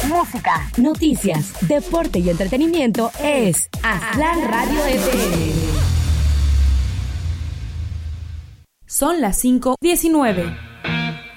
música, noticias, deporte y entretenimiento es Aztlán Radio FM. Son las 5:19.